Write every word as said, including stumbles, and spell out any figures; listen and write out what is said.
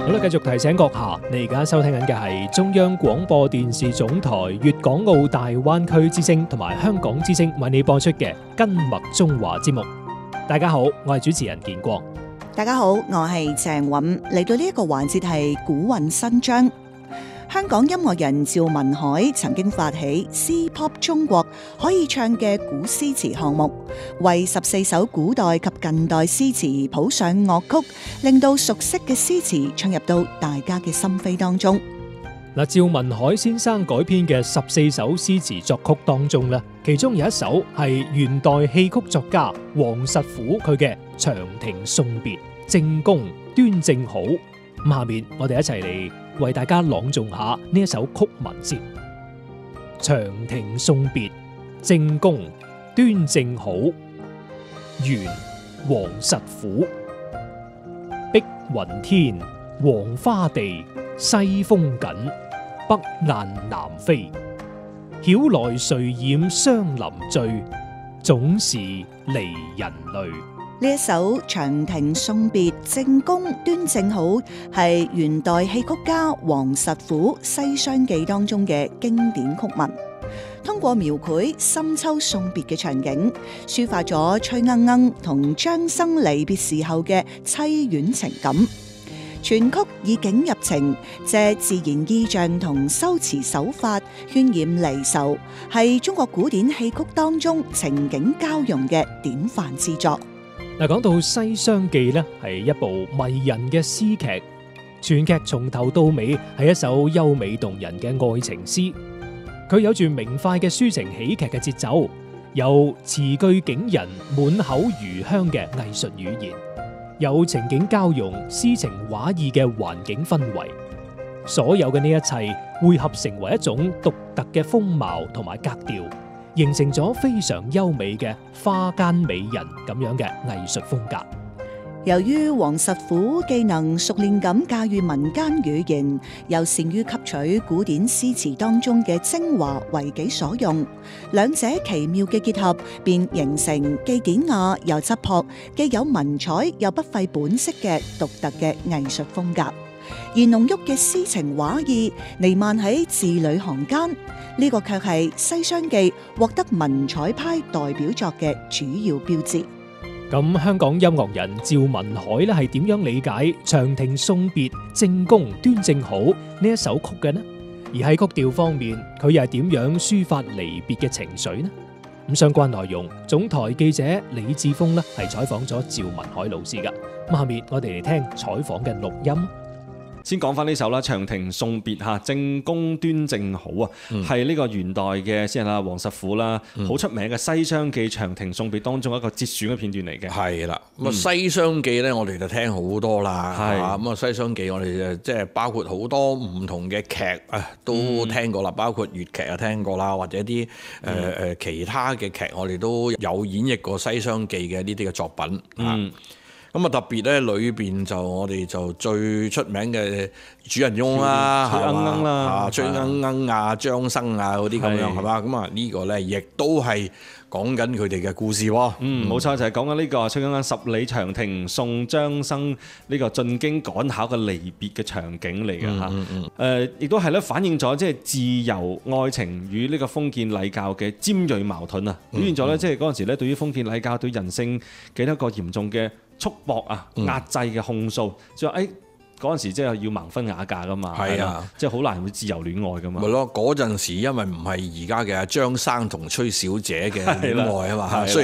好啦，繼續提醒閣下，你而家收聽緊嘅係中央廣播電視總台粵港澳大灣區之聲同埋香港之聲為你播出嘅《跟麥中華》節目。大家好，我係主持人建國。 大家好，我係鄭韻。嚟到呢一個環節係古韻新章。香港音樂人趙文海曾經發起 C-Pop 中國可以唱嘅古詩詞項目，為十四首古代及近代詩詞譜上樂曲，令到熟悉嘅詩詞唱入到大家嘅心扉當中。 嗱，趙文海先生改編嘅十四首詩詞作曲當中咧，其中有一首係元代戲曲作家王實甫佢嘅《長亭送別》，正宮端正好。咁下面我哋一齊嚟為大家朗誦下呢一首曲文先。長亭送別，正宮端正好。元王實甫。碧雲天，黃花地，西風緊，北雁南飛。曉來誰染霜林醉，總是離人淚。 呢一首《長亭送別》，正宮端正好，係元代戲曲家王實甫《西廂記》當中嘅經典曲文，通過描繪深秋送別嘅場景，抒發咗崔鶯鶯同張生離別時候嘅淒婉情感。全曲以景入情，借自然意象同修辭手法渲染離愁，係中國古典戲曲當中情景交融嘅典範之作。 嗱，講到《西廂記》呢，係一部迷人嘅詩劇，全劇從頭到尾係一首優美動人嘅愛情詩。佢有住明快嘅抒情喜劇嘅節奏，有詞句景人、滿口餘香嘅藝術語言，有情景交融、詩情畫意嘅環境氛圍。所有嘅呢一切匯合成為一種獨特嘅風貌同埋格調，形成咗非常優美嘅花間美人咁樣嘅藝術風格。 由於王實甫既能熟練咁駕馭民間語言，又善於吸取古典詩詞當中嘅精華為己所用，兩者奇妙嘅結合，便形成既典雅又質樸，既有文采又不費本色嘅獨特嘅藝術風格。而濃郁嘅詩情畫意彌漫喺字裏行間，呢、這個卻係《西廂記》獲得文采派代表作嘅主要標誌。 咁香港音樂人趙文海咧係點樣理解《長亭送別》正宮端正好呢一首曲嘅呢？而喺曲調方面，佢又係點樣抒發離別嘅情緒呢？咁相關內容，總台記者李志峰咧係採訪咗趙文海老師噶。咁下面我哋嚟聽採訪嘅錄音。 先講翻呢首啦，《長亭送別》嚇，正宮端正好啊，係呢、嗯、個元代嘅詩人啦，王實甫啦，好、嗯、出名嘅《西廂記》《長亭送別》當中一個節選嘅片段嚟嘅。係啦，咁啊《西廂記》咧，我哋就聽好多啦，係嘛，咁啊《西廂記》我哋就即係包括好多唔同嘅劇啊，都聽過啦，包括粵劇啊聽過啦，或者啲誒誒其他嘅劇，我哋都有演繹過《西廂記》嘅呢啲嘅作品啊。嗯咁啊特別咧，裏邊就我哋就最出名嘅主人翁啦，崔鶯鶯啦，啊崔鶯鶯啊、張生啊嗰啲咁樣係嘛？咁啊呢個咧亦都係講緊佢哋嘅故事喎。嗯，冇錯，就係講緊呢個崔鶯鶯十里長亭送張生呢個進京趕考嘅離別嘅場景嚟嘅嚇。嗯嗯誒，亦都係咧反映咗即係自由愛情與呢個封建禮教嘅尖鋭矛盾啊，表現咗咧即係嗰陣時咧對於封建禮教對人性嘅一個嚴重嘅束縛啊、壓制嘅控訴，就話誒嗰陣時即係要盲婚啞嫁噶嘛，係啊，即係好難會自由戀愛噶嘛。咪咯，嗰陣時因為唔係而家嘅張生同崔小姐嘅戀愛啊嘛，雖